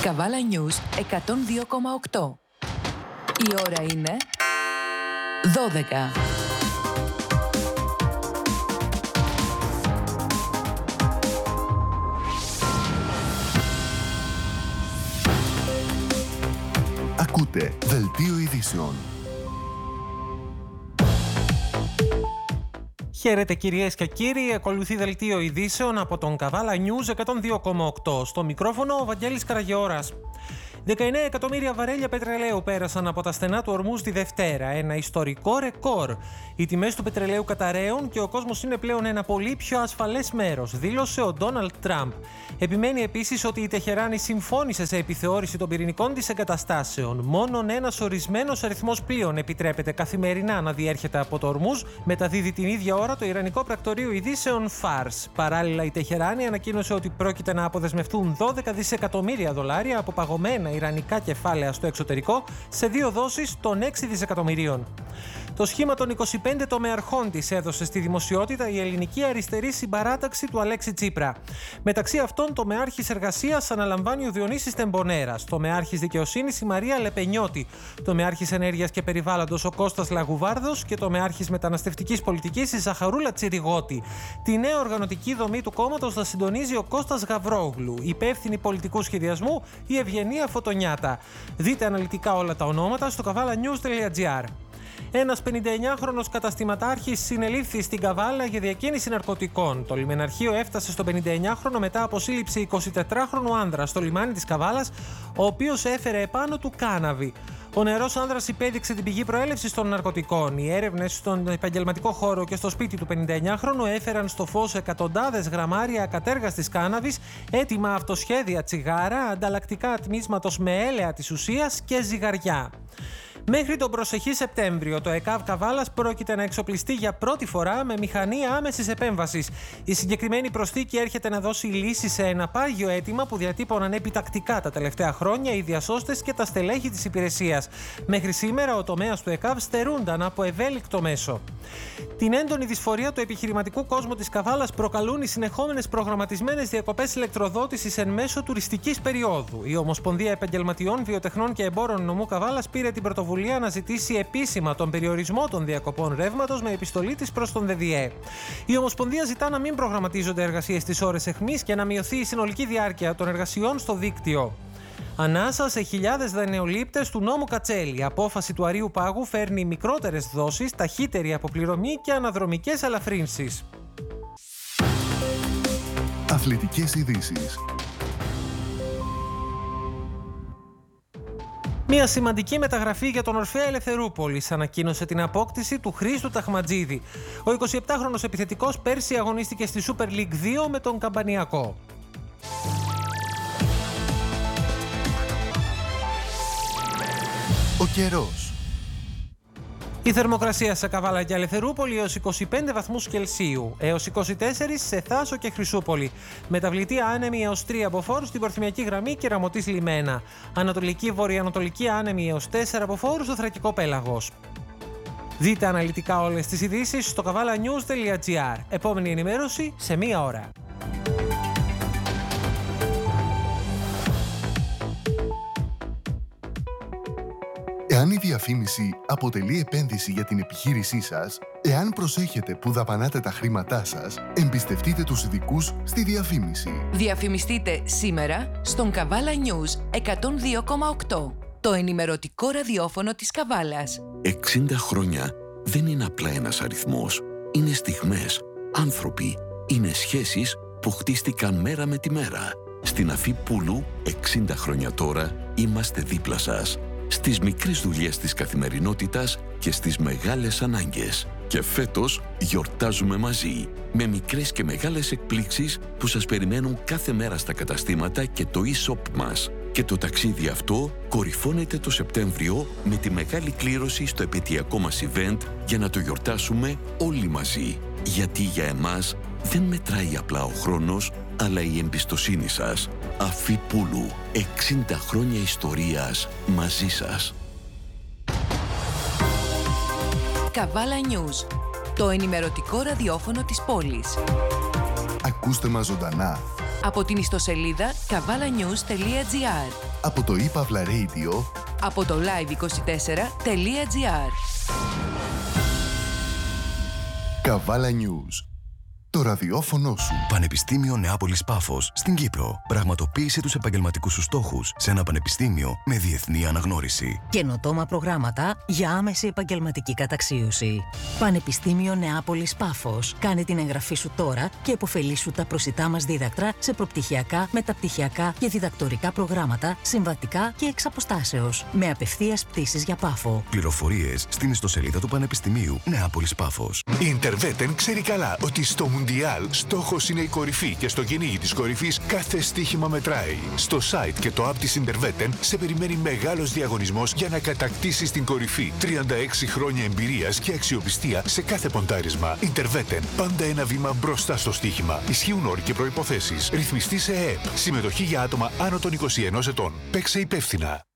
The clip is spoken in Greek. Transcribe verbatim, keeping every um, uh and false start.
Καβάλα News εκατόν δύο κόμμα οκτώ. Η ώρα είναι δώδεκα. Ακούτε Δελτίο Ειδήσεων. Χαίρετε κυρίες και κύριοι, ακολουθεί Δελτίο Ειδήσεων από τον Καβάλα News εκατόν δύο κόμμα οκτώ. Στο μικρόφωνο ο Βαγγέλης Καραγεώρας. δεκαεννέα εκατομμύρια βαρέλια πετρελαίου πέρασαν από τα στενά του Ορμούζ τη Δευτέρα, ένα ιστορικό ρεκόρ. Οι τιμές του πετρελαίου καταραίουν και ο κόσμος είναι πλέον ένα πολύ πιο ασφαλές μέρος, δήλωσε ο Ντόναλντ Τραμπ. Επιμένει επίσης ότι η Τεχεράνη συμφώνησε σε επιθεώρηση των πυρηνικών της εγκαταστάσεων. Μόνον ένας ορισμένος αριθμός πλοίων επιτρέπεται καθημερινά να διέρχεται από το Ορμούζ, μεταδίδει την ίδια ώρα το Ιρανικό πρακτορείο ειδήσεων Φάρς. Παράλληλα, η Τεχεράνη ανακοίνωσε ότι πρόκειται να αποδεσμευτούν δώδεκα δισεκατομμύρια δολάρια από παγωμένα ιρανικά κεφάλαια στο εξωτερικό σε δύο δόσεις των έξι δισεκατομμυρίων. Το σχήμα των είκοσι πέντε τομεαρχών της έδωσε στη δημοσιότητα η ελληνική αριστερή συμπαράταξη του Αλέξη Τσίπρα. Μεταξύ αυτών, τομεάρχης εργασίας αναλαμβάνει ο Διονύσης Τεμπονέρας, τομεάρχης δικαιοσύνης η Μαρία Λεπενιώτη, τομεάρχης ενέργειας και περιβάλλοντος ο Κώστας Λαγουβάρδος και τομεάρχης μεταναστευτικής πολιτικής η Ζαχαρούλα Τσιριγώτη. Τη νέα οργανωτική δομή του κόμματος θα συντονίζει ο Κώστας Γαβρόγλου, υπεύθυνη πολιτικού σχεδιασμού η Ευγενία Φωτονιάτα. Δείτε αναλυτικά όλα τα ονόματα στο καβάλα news τελεία gr. Ένας πενηνταεννιάχρονος καταστηματάρχης συνελήφθη στην Καβάλα για διακίνηση ναρκωτικών. Το λιμεναρχείο έφτασε στον πενηνταεννιάχρονο μετά από σύλληψη εικοσιτετράχρονου άνδρα στο λιμάνι της Καβάλας, ο οποίος έφερε επάνω του κάναβη. Ο νεαρός άνδρας υπέδειξε την πηγή προέλευσης των ναρκωτικών. Οι έρευνες στον επαγγελματικό χώρο και στο σπίτι του πενηνταεννιάχρονου έφεραν στο φως εκατοντάδες γραμμάρια ακατέργαστης κάναβης, έτοιμα αυτοσχέδια τσιγάρα, ανταλλακτικά ατμίσματος με έλαια της ουσίας και ζυγαριά. Μέχρι τον προσεχή Σεπτέμβριο, το ΕΚΑΒ Καβάλας πρόκειται να εξοπλιστεί για πρώτη φορά με μηχανή άμεσης επέμβασης. Η συγκεκριμένη προσθήκη έρχεται να δώσει λύση σε ένα πάγιο αίτημα που διατύπωναν επιτακτικά τα τελευταία χρόνια οι διασώστες και τα στελέχη της υπηρεσίας. Μέχρι σήμερα, ο τομέας του ΕΚΑΒ στερούνταν από ευέλικτο μέσο. Την έντονη δυσφορία του επιχειρηματικού κόσμου της Καβάλας προκαλούν οι συνεχόμενες προγραμματισμένες διακοπές ηλεκτροδότησης εν μέσω τουριστικής περίοδου. Η Ομοσπονδία Επαγγελματιών, Βιοτεχνών και Εμπόρων Νομού Καβάλας πήρε την πρωτοβουλία να ζητήσει επίσημα τον περιορισμό των διακοπών ρεύματος με επιστολή της προς τον ΔΕΔΙΕ. Η Ομοσπονδία ζητά να μην προγραμματίζονται εργασίες στις ώρες αιχμής και να μειωθεί η συνολική διάρκεια των εργασιών στο δίκτυο. Ανάσα σε χιλιάδες δανειολήπτες του νόμου Κατσέλη. Η απόφαση του Αρείου Πάγου φέρνει μικρότερες δόσεις, ταχύτερη αποπληρωμή και αναδρομικές ελαφρύνσεις. Αθλητικές ειδήσεις. Μια σημαντική μεταγραφή για τον Ορφέα Ελευθερούπολης ανακοίνωσε την απόκτηση του Χρήστου Ταχματζίδη. Ο εικοσιεπτάχρονος επιθετικός πέρσι αγωνίστηκε στη Super League δύο με τον Καμπανιακό. Ο καιρός. Η θερμοκρασία σε Καβάλα και Ελευθερούπολη έως είκοσι πέντε βαθμούς Κελσίου, έως είκοσι τέσσερα σε Θάσο και Χρυσούπολη. Μεταβλητή άνεμη έως τρία μποφόρ στην Παρθυμιακή Γραμμή και Ραμωτής Λιμένα. Ανατολική βορειοανατολική άνεμη έως τέσσερα μποφόρ στο Θρακικό Πέλαγος. Δείτε αναλυτικά όλες τις ειδήσεις στο καβάλα news τελεία gr. Επόμενη ενημέρωση σε μία ώρα. Εάν η διαφήμιση αποτελεί επένδυση για την επιχείρησή σας, εάν προσέχετε που δαπανάτε τα χρήματά σας, εμπιστευτείτε τους ειδικούς στη διαφήμιση. Διαφημιστείτε σήμερα στον Καβάλα News εκατόν δύο κόμμα οκτώ, το ενημερωτικό ραδιόφωνο της Καβάλας. εξήντα χρόνια δεν είναι απλά ένας αριθμός. Είναι στιγμές, άνθρωποι, είναι σχέσεις που χτίστηκαν μέρα με τη μέρα. Στην Αφή Πούλου, εξήντα χρόνια τώρα, είμαστε δίπλα σας. Στις μικρές δουλειές της καθημερινότητας και στις μεγάλες ανάγκες. Και φέτος γιορτάζουμε μαζί, με μικρές και μεγάλες εκπλήξεις που σας περιμένουν κάθε μέρα στα καταστήματα και το e-shop μας. Και το ταξίδι αυτό κορυφώνεται το Σεπτέμβριο με τη μεγάλη κλήρωση στο επαιτειακό μας event για να το γιορτάσουμε όλοι μαζί. Γιατί για εμάς δεν μετράει απλά ο χρόνος, αλλά η εμπιστοσύνη σας. Αφή Πούλου, εξήντα χρόνια ιστορίας μαζί σας. Καβάλα News, το ενημερωτικό ραδιόφωνο της πόλης. Ακούστε μας ζωντανά Από την ιστοσελίδα καβάλα νιούς τελεία τζι άρ. Από το ePavla Radio. Από το λάιβ είκοσι τέσσερα τελεία τζι άρ. Καβάλα News. Το ραδιόφωνο σου. Πανεπιστήμιο Νεάπολης Πάφος στην Κύπρο. Πραγματοποίησε τους επαγγελματικούς σου στόχους σε ένα πανεπιστήμιο με διεθνή αναγνώριση. Καινοτόμα προγράμματα για άμεση επαγγελματική καταξίωση. Πανεπιστήμιο Νεάπολης Πάφος. Κάνε την εγγραφή σου τώρα και επωφελήσου τα προσιτά μας δίδακτρα σε προπτυχιακά, μεταπτυχιακά και διδακτορικά προγράμματα, συμβατικά και εξ αποστάσεως. Με απευθείας πτήσεις για Πάφο. Πληροφορίες στην ιστοσελίδα του Πανεπιστημίου Νεάπολης Πάφος. Η Interveten ξέρει καλά ότι στο Μουντιάλ στόχος είναι η κορυφή και στο κυνήγι της κορυφής κάθε στοίχημα μετράει. Στο site και το app της Interveten σε περιμένει μεγάλος διαγωνισμός για να κατακτήσεις την κορυφή. τριάντα έξι χρόνια εμπειρίας και αξιοπιστία σε κάθε ποντάρισμα. Interveten, πάντα ένα βήμα μπροστά στο στοίχημα. Ισχύουν όροι και προϋποθέσεις. Ρυθμιστή σε ΕΕΠ. Συμμετοχή για άτομα άνω των είκοσι ενός ετών. Παίξε υπεύθυνα.